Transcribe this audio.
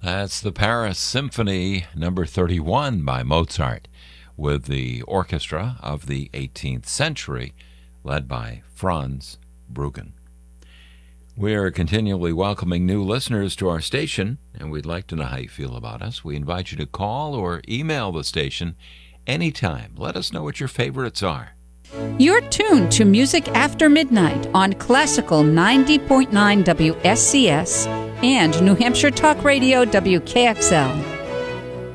That's the Paris Symphony number 31 by Mozart with the orchestra of the 18th century led by Franz Bruggen. We're continually welcoming new listeners to our station, and we'd like to know how you feel about us. We invite you to call or email the station anytime. Let us know what your favorites are. You're tuned to Music After Midnight on Classical 90.9 WSCS and New Hampshire Talk Radio WKXL.